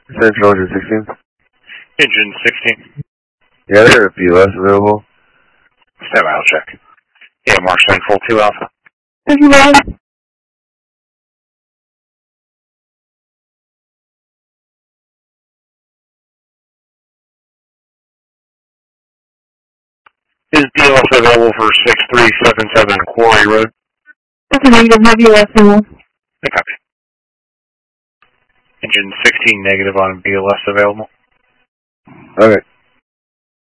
Central Engine 16. Engine 16. Yeah, there are BLS available. Stand by, I'll check. Yeah, Mark Central 2 Alpha. Thank you, Rob. Is BLS available for 6377 Quarry Road? That's a negative. Have you left now? I copy. Engine 16 negative on BLS available. Okay.